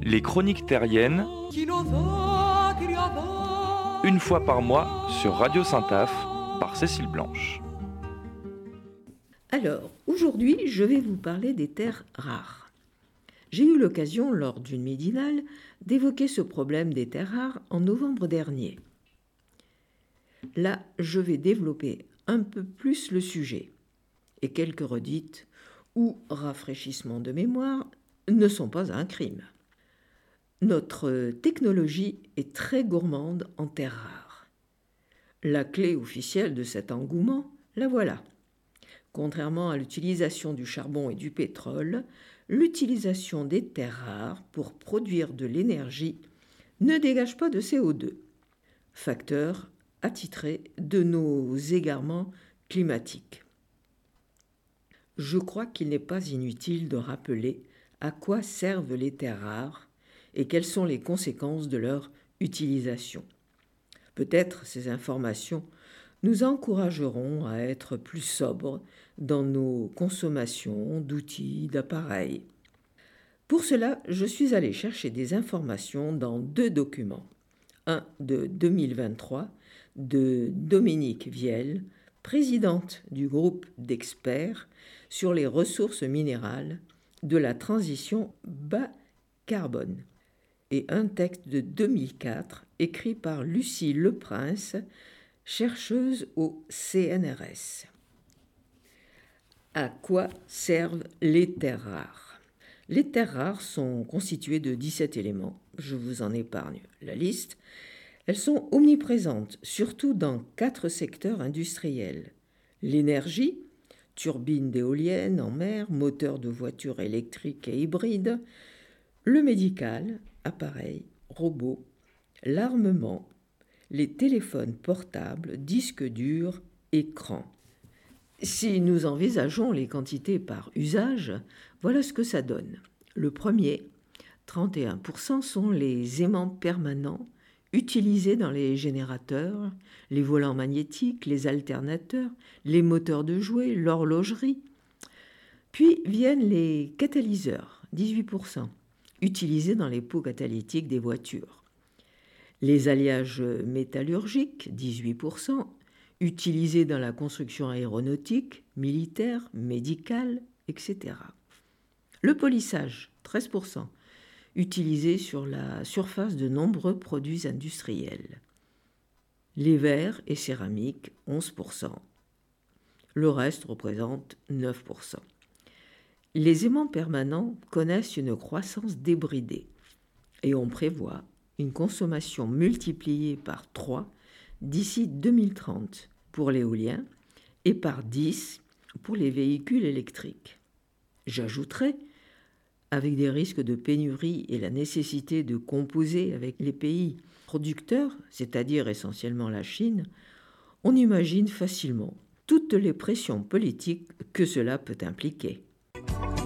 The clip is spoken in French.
Les Chroniques terriennes, une fois par mois sur Radio Saint-Aph par Cécile Blanche. Alors, aujourd'hui, je vais vous parler des terres rares. J'ai eu l'occasion, lors d'une midinale, d'évoquer ce problème des terres rares en novembre dernier. Là, je vais développer un peu plus le sujet, et quelques redites ou rafraîchissements de mémoire ne sont pas un crime. Notre technologie est très gourmande en terres rares. La clé officielle de cet engouement, la voilà. Contrairement à l'utilisation du charbon et du pétrole, l'utilisation des terres rares pour produire de l'énergie ne dégage pas de CO2, facteur attitré de nos égarements climatiques. Je crois qu'il n'est pas inutile de rappeler à quoi servent les terres rares et quelles sont les conséquences de leur utilisation. Peut-être ces informations nous encourageront à être plus sobres dans nos consommations d'outils, d'appareils. Pour cela, je suis allée chercher des informations dans 2 documents. Un de 2023 de Dominique Viel, présidente du groupe d'experts sur les ressources minérales de la transition bas carbone, et un texte de 2004 écrit par Lucie Leprince, chercheuse au CNRS. À quoi servent les terres rares ? Les terres rares sont constituées de 17 éléments. Je vous en épargne la liste. Elles sont omniprésentes, surtout dans 4 secteurs industriels. L'énergie, turbines d'éoliennes en mer, moteurs de voitures électriques et hybrides. Le médical, appareils, robots. L'armement, les téléphones portables, disques durs, écrans. Si nous envisageons les quantités par usage, voilà ce que ça donne. Le premier, 31%, sont les aimants permanents utilisés dans les générateurs, les volants magnétiques, les alternateurs, les moteurs de jouets, l'horlogerie. Puis viennent les catalyseurs, 18%, utilisés dans les pots catalytiques des voitures. Les alliages métallurgiques, 18%, utilisés dans la construction aéronautique, militaire, médicale, etc. Le polissage, 13%, utilisé sur la surface de nombreux produits industriels. Les verres et céramiques, 11%. Le reste représente 9%. Les aimants permanents connaissent une croissance débridée et on prévoit une consommation multipliée par 3 d'ici 2030 pour l'éolien et par 10 pour les véhicules électriques. J'ajouterai, avec des risques de pénurie et la nécessité de composer avec les pays producteurs, c'est-à-dire essentiellement la Chine, on imagine facilement toutes les pressions politiques que cela peut impliquer.